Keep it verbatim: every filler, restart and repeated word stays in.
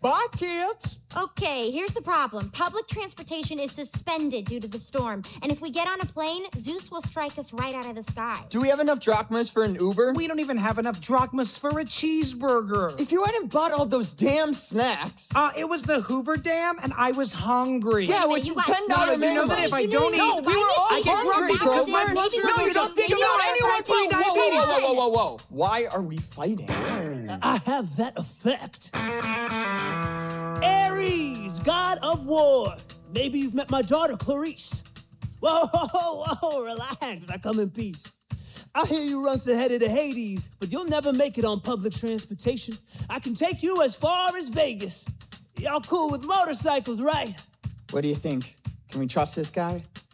Bye, kids. Okay, here's the problem. Public transportation is suspended due to the storm. And if we get on a plane, Zeus will strike us right out of the sky. Do we have enough drachmas for an Uber? We don't even have enough drachmas for a cheeseburger. If you hadn't bought all those damn snacks. Uh, it was the Hoover Dam, and I was hungry. Yeah, it was You ten dollars guys- You know that if I don't eat... No, we were all I get hungry, grumpy because my Grover. blood sugar No, you goes don't up. think You about know anyone what? fighting Whoa, whoa, diabetes. whoa, Whoa, whoa, whoa, whoa. Why are we fighting? I have that effect. Ares, god of war. Maybe you've met my daughter, Clarice. Whoa, whoa, whoa, relax. I come in peace. I hear you run ahead of the Hades, but you'll never make it on public transportation. I can take you as far as Vegas. Y'all cool with motorcycles, right? What do you think? Can we trust this guy?